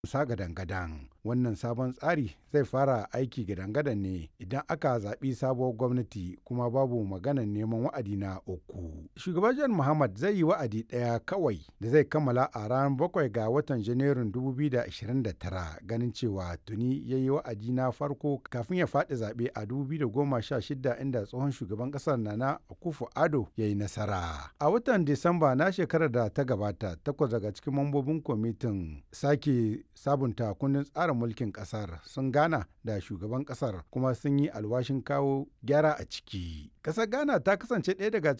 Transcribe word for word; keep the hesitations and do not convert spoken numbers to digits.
sa gadan-gadan. Wannan sabon tsari zai fara aiki gadan-gadan ne idan aka zaɓi sabuwar gwamnati kuma babu maganar neman wa'adi na uku. Shugaban John Muhammad zai yi wa'adi ɗaya kawai da zai kammala a ranar bakwai ga watan Janairun dubu biyu da ashirin da tara ganin cewa tuni ya yi wa'adi na farko kafin ya faɗi zaɓe a dubu biyu da goma sha shida inda tsohon shugaban ƙasar Nana Akufo-Addo ya yi nasara. A watan Disamba na shekarar da ta gabata takwas daga cikin mambobin kwamitin sake sabunta kundin tsarin mulkin kasar sun gana da shugaban kasar kuma sun yi alwashin kawo gyara a ciki. Kasar Ghana ta kasance ɗaya daga